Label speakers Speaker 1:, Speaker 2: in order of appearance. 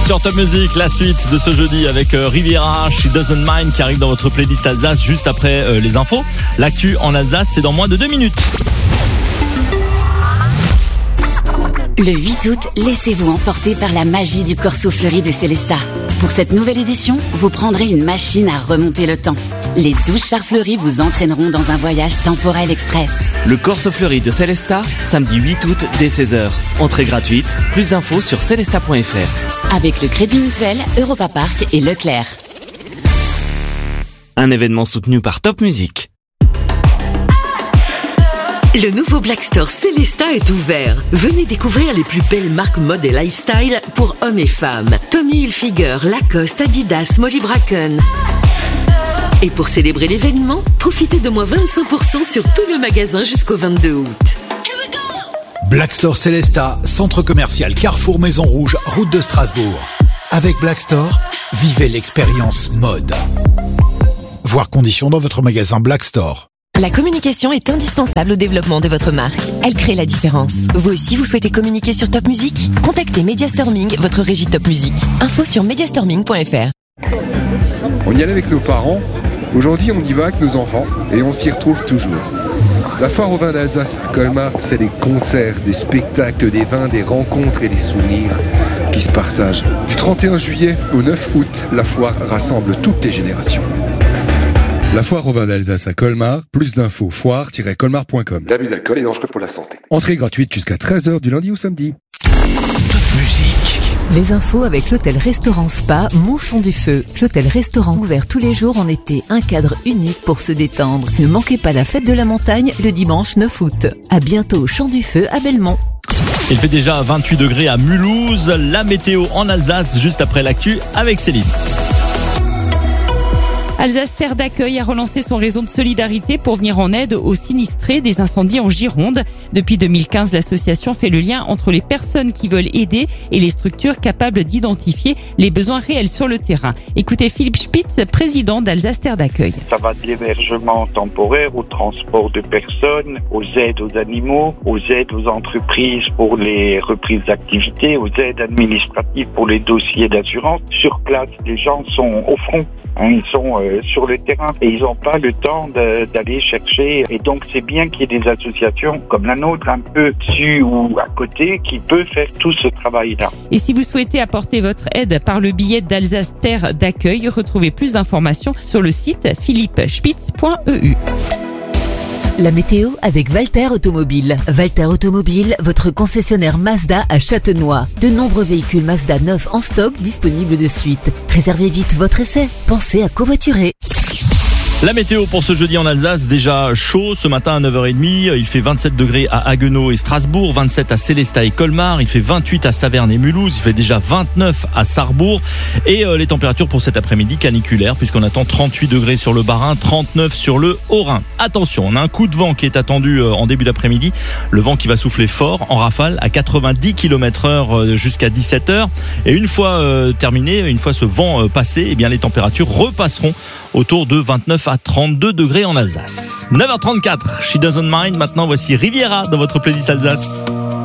Speaker 1: Sur Top Music, la suite de ce jeudi avec Riviera, She Doesn't Mind qui arrive dans votre playlist Alsace juste après les infos. L'actu en Alsace, c'est dans moins de 2 minutes.
Speaker 2: Le 8 août, laissez-vous emporter par la magie du Corso Fleuri de Célestat. Pour cette nouvelle édition, vous prendrez une machine à remonter le temps. Les 12 chars fleuris vous entraîneront dans un voyage temporel express.
Speaker 3: Le Corso Fleuri de Célestat, samedi 8 août dès 16h. Entrée gratuite, plus d'infos sur célestat.fr.
Speaker 2: Avec le Crédit Mutuel, Europa Park et Leclerc.
Speaker 3: Un événement soutenu par Top Music.
Speaker 4: Le nouveau Black Store Célestat est ouvert. Venez découvrir les plus belles marques mode et lifestyle pour hommes et femmes. Tommy Hilfiger, Lacoste, Adidas, Molly Bracken. Et pour célébrer l'événement, profitez de moins 25% sur tout le magasin jusqu'au 22 août.
Speaker 5: Black Store Célestat, centre commercial Carrefour Maison Rouge, route de Strasbourg. Avec Black Store, vivez l'expérience mode. Voir conditions dans votre magasin Black Store.
Speaker 6: La communication est indispensable au développement de votre marque. Elle crée la différence. Vous aussi, vous souhaitez communiquer sur Top Music ? Contactez Mediastorming, votre régie Top Music. Info sur mediastorming.fr.
Speaker 7: On y allait avec nos parents. Aujourd'hui, on y va avec nos enfants et on s'y retrouve toujours. La foire au vin d'Alsace à Colmar, c'est des concerts, des spectacles, des vins, des rencontres et des souvenirs qui se partagent. Du 31 juillet au 9 août, la foire rassemble toutes les générations. La foire au vin d'Alsace à Colmar, plus d'infos, foire-colmar.com. L'abus d'alcool est dangereux pour la santé. Entrée gratuite jusqu'à 13h du lundi au samedi.
Speaker 3: Top Music.
Speaker 8: Les infos avec l'hôtel-restaurant Spa Montchon du Feu. L'hôtel-restaurant ouvert tous les jours en été, un cadre unique pour se détendre. Ne manquez pas la fête de la montagne le dimanche 9 août. À bientôt au Champ du Feu à Belmont.
Speaker 1: Il fait déjà 28 degrés à Mulhouse. La météo en Alsace juste après l'actu avec Céline.
Speaker 9: Alsace Terre d'Accueil a relancé son réseau de solidarité pour venir en aide aux sinistrés des incendies en Gironde. Depuis 2015, l'association fait le lien entre les personnes qui veulent aider et les structures capables d'identifier les besoins réels sur le terrain. Écoutez Philippe Spitz, président d'Alsace Terre d'Accueil.
Speaker 10: Ça va de l'hébergement temporaire au transport de personnes, aux aides aux animaux, aux aides aux entreprises pour les reprises d'activité, aux aides administratives pour les dossiers d'assurance. Sur place, les gens sont au front. Ils sont sur le terrain et ils n'ont pas le temps d'aller chercher. Et donc, c'est bien qu'il y ait des associations comme la nôtre, un peu dessus ou à côté, qui peuvent faire tout ce travail-là.
Speaker 9: Et si vous souhaitez apporter votre aide par le billet d'Alsace Terre d'Accueil, retrouvez plus d'informations sur le site philippespitz.eu.
Speaker 8: La météo avec Walter Automobile. Walter Automobile, votre concessionnaire Mazda à Châtenois. De nombreux véhicules Mazda neufs en stock disponibles de suite. Réservez vite votre essai. Pensez à covoiturer.
Speaker 1: La météo pour ce jeudi en Alsace, déjà chaud ce matin à 9h30, il fait 27 degrés à Haguenau et Strasbourg, 27 à Célestat et Colmar, il fait 28 à Saverne et Mulhouse, il fait déjà 29 à Sarrebourg et les températures pour cet après-midi caniculaires puisqu'on attend 38 degrés sur le Bas-Rhin, 39 sur le Haut-Rhin. Attention, on a un coup de vent qui est attendu en début d'après-midi, le vent qui va souffler fort en rafale à 90 km/h jusqu'à 17h et une fois terminé, une fois ce vent passé, eh bien les températures repasseront autour de 29 à 32 degrés en Alsace. 9h34, She Doesn't Mind. Maintenant, voici Riviera dans votre playlist Alsace.